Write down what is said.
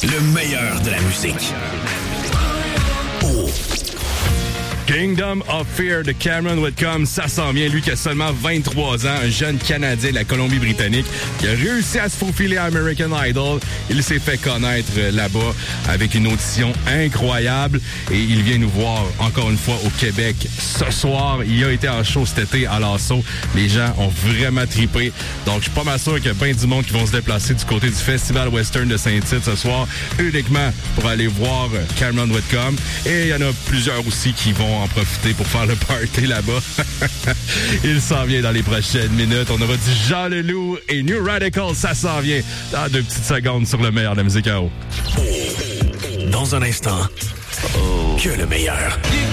Le meilleur de la musique. Kingdom of Fear de Cameron Whitcomb, ça s'en vient. Lui qui a seulement 23 ans, un jeune Canadien de la Colombie-Britannique qui a réussi à se faufiler à American Idol. Il s'est fait connaître là-bas avec une audition incroyable et il vient nous voir encore une fois au Québec ce soir. Il a été en show cet été à l'Assaut. Les gens ont vraiment trippé. Donc, je suis pas mal sûr qu'il y a bien du monde qui vont se déplacer du côté du Festival Western de Saint-Tite ce soir uniquement pour aller voir Cameron Whitcomb. Et il y en a plusieurs aussi qui vont en profiter pour faire le party là-bas. Il s'en vient dans les prochaines minutes. On aura du Jean Leloup et New Radical. Ça s'en vient dans 2 petites secondes sur le meilleur de la musique à eau. Dans un instant, que le meilleur.